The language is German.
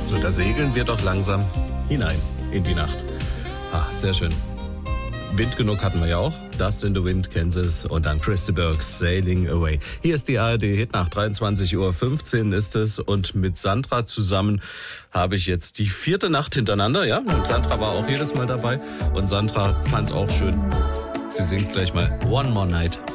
So, da segeln wir doch langsam hinein in die Nacht. Sehr schön. Wind genug hatten wir ja auch. Dust in the Wind, Kansas und dann Christy Burks, Sailing Away. Hier ist die ARD-Hitnacht, 23:15 Uhr ist es und mit Sandra zusammen habe ich jetzt die 4. Nacht hintereinander, ja. Und Sandra war auch jedes Mal dabei und Sandra fand es auch schön. Sie singt gleich mal One More Night.